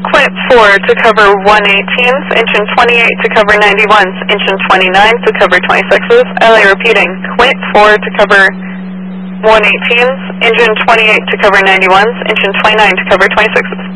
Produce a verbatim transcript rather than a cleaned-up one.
Quint four to cover one eighteens, engine twenty-eight to cover ninety-ones, engine twenty-nine to cover twenty-sixes. Ellie repeating. Quint four to cover one eighteens, engine twenty-eight to cover ninety-ones, engine twenty-nine to cover twenty-sixes.